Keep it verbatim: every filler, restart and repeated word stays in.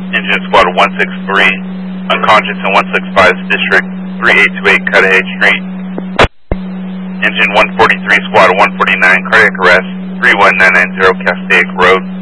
Engine Squad one six three, unconscious in one six five District three eight two eight Cudahy Street. Engine one forty-three Squad one forty-nine, cardiac arrest three one nine nine zero Castaic Road.